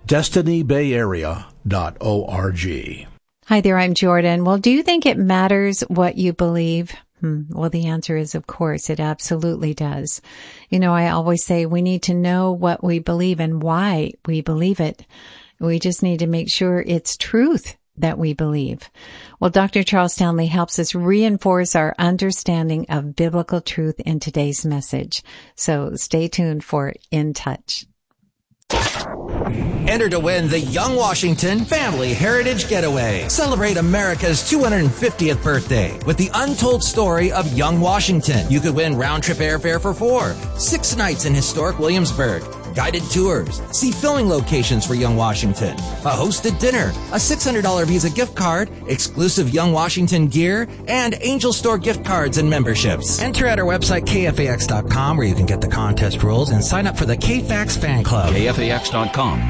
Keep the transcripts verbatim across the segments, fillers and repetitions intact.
destiny bay area dot org. Hi there, I'm Jordan. Well, do you think it matters what you believe? Hmm. Well, the answer is, of course, it absolutely does. You know, I always say we need to know what we believe and why we believe it. We just need to make sure it's truth that we believe. Well, Doctor Charles Stanley helps us reinforce our understanding of biblical truth in today's message. So stay tuned for In Touch. Enter to win the Young Washington Family Heritage Getaway. Celebrate America's two hundred fiftieth birthday with the untold story of Young Washington. You could win round-trip airfare for four, six nights in historic Williamsburg, guided tours, see filming locations for Young Washington, a hosted dinner, a six hundred dollars Visa gift card, exclusive Young Washington gear, and Angel Store gift cards and memberships. Enter at our website, K F A X dot com, where you can get the contest rules and sign up for the K F A X fan club. K F A X dot com.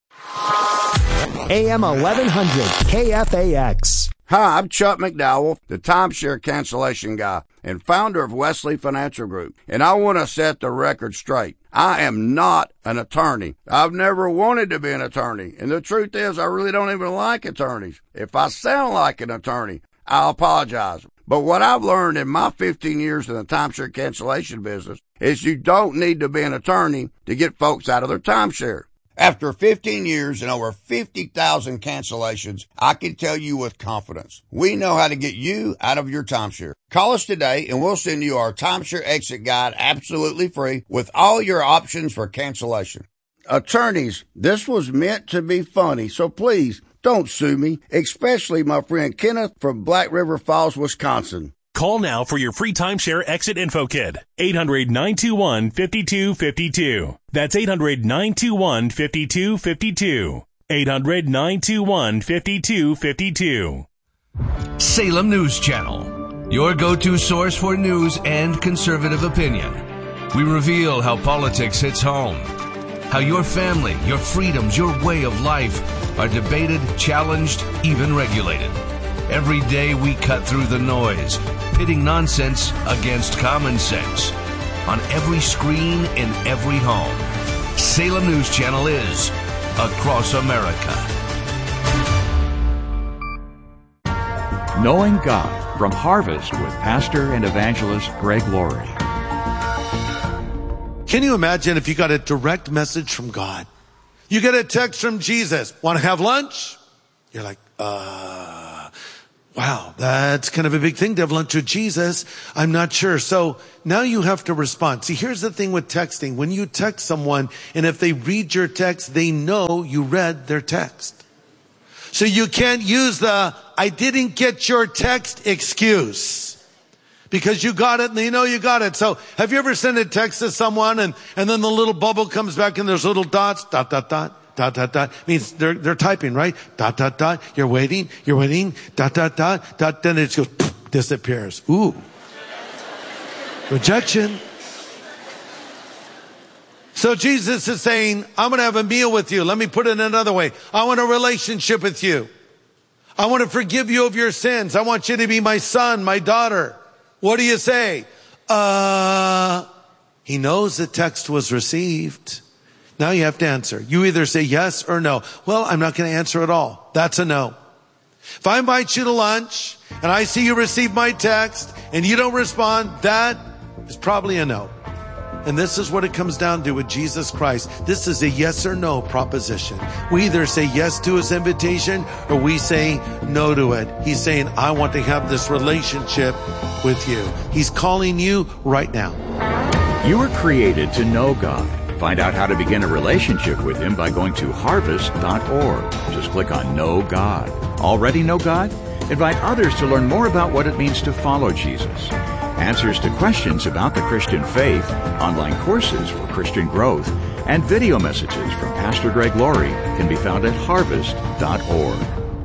A M eleven hundred K F A X. Hi, I'm Chuck McDowell, the timeshare cancellation guy and founder of Wesley Financial Group, and I want to set the record straight. I am not an attorney. I've never wanted to be an attorney, and the truth is I really don't even like attorneys. If I sound like an attorney, I apologize. But what I've learned in my fifteen years in the timeshare cancellation business is you don't need to be an attorney to get folks out of their timeshare. After fifteen years and over fifty thousand cancellations, I can tell you with confidence, we know how to get you out of your timeshare. Call us today and we'll send you our timeshare exit guide absolutely free with all your options for cancellation. Attorneys, this was meant to be funny, so please don't sue me, especially my friend Kenneth from Black River Falls, Wisconsin. Call now for your free timeshare exit info kit. eight hundred, nine two one, five two five two. That's eight hundred, nine two one, five two five two. eight hundred, nine two one, five two five two. Salem News Channel, your go-to source for news and conservative opinion. We reveal how politics hits home, how your family, your freedoms, your way of life are debated, challenged, even regulated. Every day we cut through the noise, pitting nonsense against common sense. On every screen, in every home, Salem News Channel is across America. Knowing God from Harvest with pastor and evangelist Greg Laurie. Can you imagine if you got a direct message from God? You get a text from Jesus, want to have lunch? You're like, uh... wow, that's kind of a big thing to have lunch with Jesus. I'm not sure. So now you have to respond. See, here's the thing with texting. When you text someone, and if they read your text, they know you read their text. So you can't use the, I didn't get your text excuse. Because you got it and they know you got it. So have you ever sent a text to someone and, and then the little bubble comes back and there's little dots, dot, dot, dot. Dot, dot, dot. Means they're, they're typing, right? Dot, dot, dot. You're waiting. You're waiting. Dot, dot, dot. Dot. Then it just goes, poof, disappears. Ooh. Rejection. So Jesus is saying, I'm going to have a meal with you. Let me put it another way. I want a relationship with you. I want to forgive you of your sins. I want you to be my son, my daughter. What do you say? Uh, he knows the text was received. Now you have to answer. You either say yes or no. Well, I'm not going to answer at all. That's a no. If I invite you to lunch and I see you receive my text and you don't respond, that is probably a no. And this is what it comes down to with Jesus Christ. This is a yes or no proposition. We either say yes to his invitation or we say no to it. He's saying, I want to have this relationship with you. He's calling you right now. You were created to know God. Find out how to begin a relationship with him by going to harvest dot org. Just click on Know God. Already know God? Invite others to learn more about what it means to follow Jesus. Answers to questions about the Christian faith, online courses for Christian growth, and video messages from Pastor Greg Laurie can be found at harvest dot org.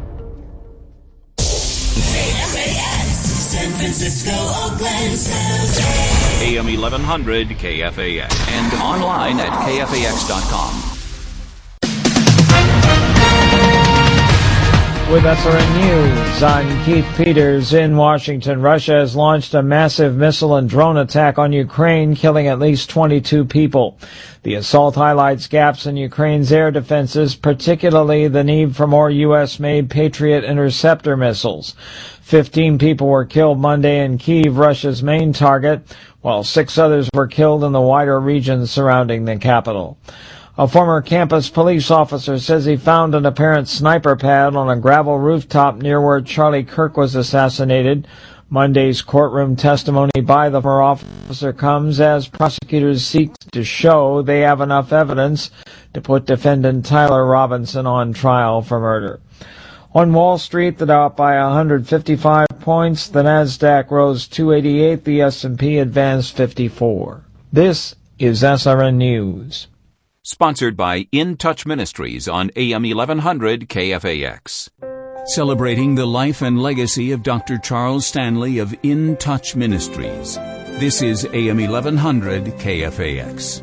San Francisco, Oakland, San Jose. A M eleven hundred K F A X and online at K F A X dot com. With S R N News, I'm Keith Peters in Washington. Russia has launched a massive missile and drone attack on Ukraine, killing at least twenty-two people. The assault highlights gaps in Ukraine's air defenses, particularly the need for more U S-made Patriot interceptor missiles. Fifteen people were killed Monday in Kyiv, Russia's main target, while six others were killed in the wider region surrounding the capital. A former campus police officer says he found an apparent sniper pad on a gravel rooftop near where Charlie Kirk was assassinated. Monday's courtroom testimony by the former officer comes as prosecutors seek to show they have enough evidence to put defendant Tyler Robinson on trial for murder. On Wall Street, the Dow up by one hundred fifty-five points, the Nasdaq rose two eighty-eight, the S and P advanced fifty-four. This is S R N News. Sponsored by In Touch Ministries on A M eleven hundred K F A X. Celebrating the life and legacy of Doctor Charles Stanley of In Touch Ministries. This is A M eleven hundred K F A X.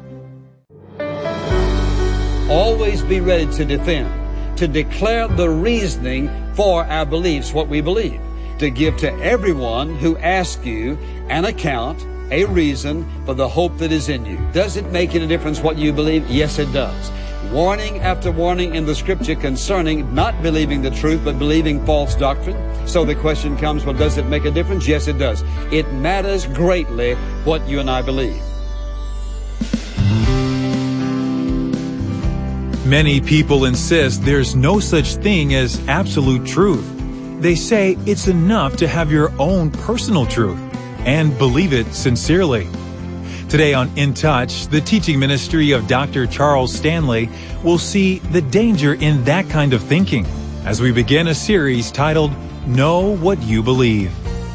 Always be ready to defend, to declare the reasoning for our beliefs, what we believe, to give to everyone who asks you an account, a reason for the hope that is in you. Does it make any difference what you believe? Yes, it does. Warning after warning in the Scripture concerning not believing the truth, but believing false doctrine. So the question comes, well, does it make a difference? Yes, it does. It matters greatly what you and I believe. Many people insist there's no such thing as absolute truth. They say it's enough to have your own personal truth and believe it sincerely. Today on In Touch, the teaching ministry of Doctor Charles Stanley will see the danger in that kind of thinking as we begin a series titled, Know What You Believe.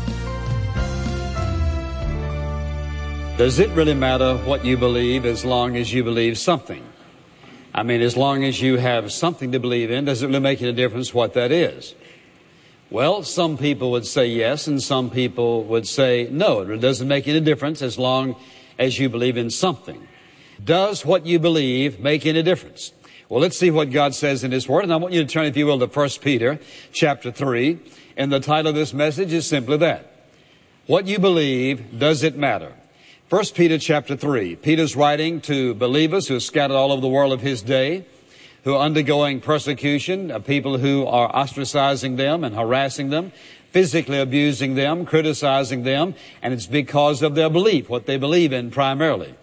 Does it really matter what you believe as long as you believe something? I mean, as long as you have something to believe in, does it really make any difference what that is? Well, some people would say yes, and some people would say no. It doesn't make any difference as long as you believe in something. Does what you believe make any difference? Well, let's see what God says in His Word. And I want you to turn, if you will, to First Peter chapter three. And the title of this message is simply that. What you believe, does it matter? First Peter chapter three. Peter's writing to believers who are scattered all over the world of his day, who are undergoing persecution, uh, people who are ostracizing them and harassing them, physically abusing them, criticizing them, and it's because of their belief, what they believe in primarily.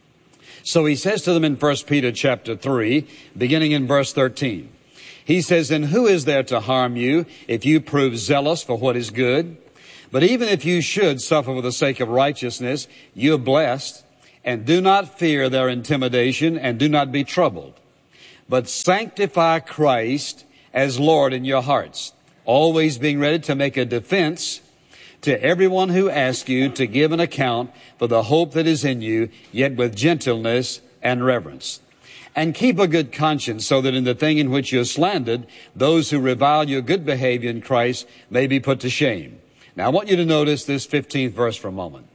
So he says to them in First Peter chapter three, beginning in verse thirteen, he says, "And who is there to harm you if you prove zealous for what is good? But even if you should suffer for the sake of righteousness, you are blessed, and do not fear their intimidation, and do not be troubled. But sanctify Christ as Lord in your hearts, always being ready to make a defense to everyone who asks you to give an account for the hope that is in you, yet with gentleness and reverence. And keep a good conscience, so that in the thing in which you are slandered, those who revile your good behavior in Christ may be put to shame." Now I want you to notice this fifteenth verse for a moment.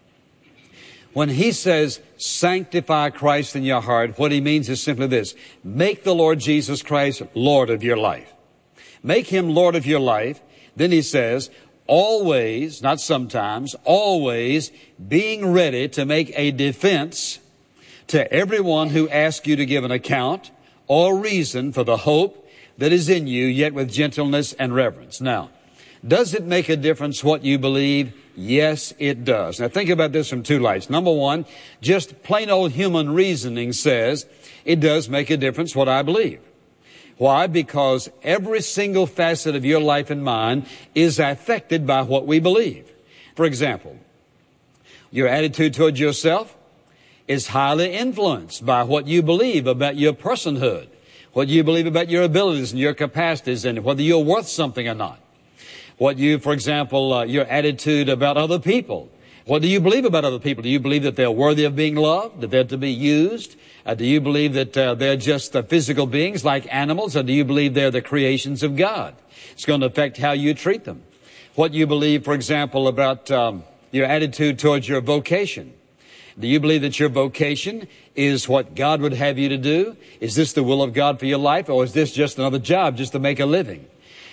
When he says, sanctify Christ in your heart, what he means is simply this: make the Lord Jesus Christ Lord of your life. Make him Lord of your life. Then he says, always, not sometimes, always being ready to make a defense to everyone who asks you to give an account or reason for the hope that is in you, yet with gentleness and reverence. Now, does it make a difference what you believe? Yes, it does. Now think about this from two lights. Number one, just plain old human reasoning says it does make a difference what I believe. Why? Because every single facet of your life and mine is affected by what we believe. For example, your attitude toward yourself is highly influenced by what you believe about your personhood, what you believe about your abilities and your capacities, and whether you're worth something or not. What you, for example, uh, your attitude about other people. What do you believe about other people? Do you believe that they're worthy of being loved, that they're to be used? Uh, do you believe that uh, they're just uh, physical beings like animals, or do you believe they're the creations of God? It's going to affect how you treat them. What you believe, for example, about um, your attitude towards your vocation. Do you believe that your vocation is what God would have you to do? Is this the will of God for your life, or is this just another job just to make a living?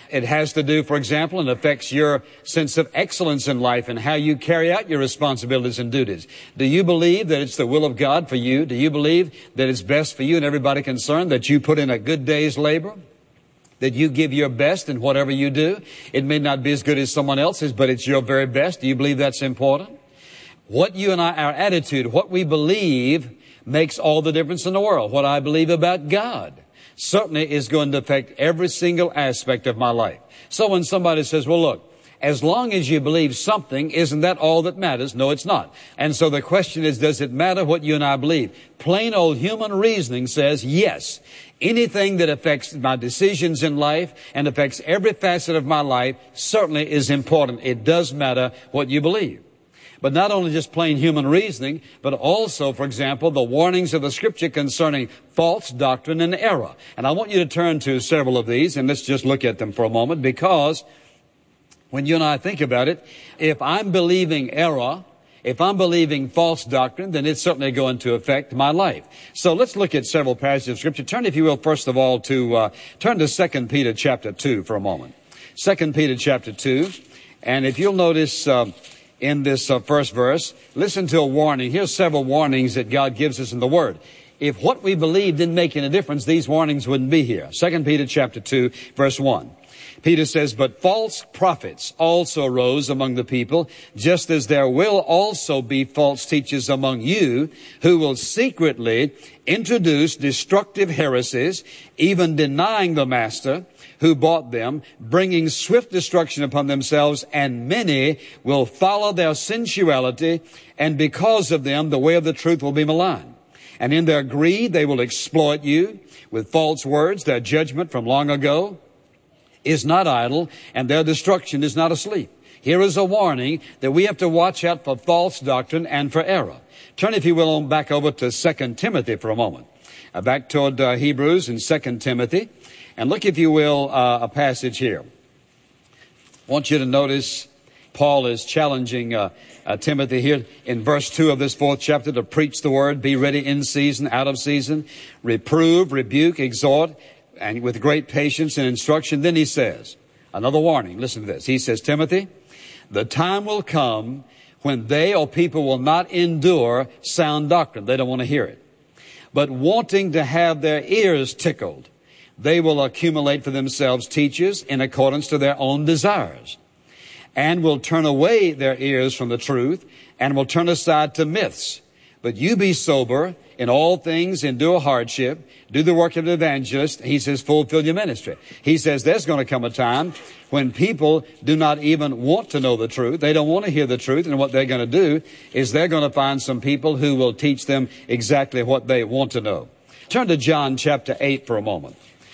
It has to do, for example, and affects your sense of excellence in life and how you carry out your responsibilities and duties. Do you believe that it's the will of God for you? Do you believe that it's best for you and everybody concerned that you put in a good day's labor? That you give your best in whatever you do? It may not be as good as someone else's, but it's your very best. Do you believe that's important? What you and I, our attitude, what we believe makes all the difference in the world. What I believe about God certainly is going to affect every single aspect of my life. So when somebody says, well, look, as long as you believe something, isn't that all that matters? No, it's not. And so the question is, does it matter what you and I believe? Plain old human reasoning says yes. Anything that affects my decisions in life and affects every facet of my life certainly is important. It does matter what you believe. But not only just plain human reasoning, but also, for example, the warnings of the Scripture concerning false doctrine and error. And I want you to turn to several of these, and let's just look at them for a moment, because when you and I think about it, if I'm believing error, if I'm believing false doctrine, then it's certainly going to affect my life. So let's look at several passages of Scripture. Turn, if you will, first of all, to uh, turn to Second Peter chapter two for a moment. Second Peter chapter two, and if you'll notice uh, in this uh, first verse, listen to a warning. Here's several warnings that God gives us in the Word. If what we believe didn't make any difference, these warnings wouldn't be here. Second Peter chapter two, verse one. Peter says, but false prophets also arose among the people, just as there will also be false teachers among you, who will secretly introduce destructive heresies, even denying the master who bought them, bringing swift destruction upon themselves, and many will follow their sensuality, and because of them the way of the truth will be maligned. And in their greed they will exploit you with false words. Their judgment from long ago is not idle, and their destruction is not asleep. Here is a warning that we have to watch out for false doctrine and for error. Turn, if you will, back over to Second Timothy for a moment. Uh, back toward uh, Hebrews and Second Timothy. And look, if you will, uh, a passage here. I want you to notice Paul is challenging uh, uh, Timothy here in verse two of this fourth chapter to preach the word, be ready in season, out of season, reprove, rebuke, exhort, and with great patience and instruction. Then he says, another warning, listen to this. He says, Timothy, the time will come when they or people will not endure sound doctrine. They don't want to hear it. But wanting to have their ears tickled, they will accumulate for themselves teachers in accordance to their own desires, and will turn away their ears from the truth, and will turn aside to myths. But you be sober, in all things endure hardship, do the work of an evangelist. He says, fulfill your ministry. He says there's going to come a time when people do not even want to know the truth. They don't want to hear the truth. And what they're going to do is they're going to find some people who will teach them exactly what they want to know. Turn to John chapter eight for a moment.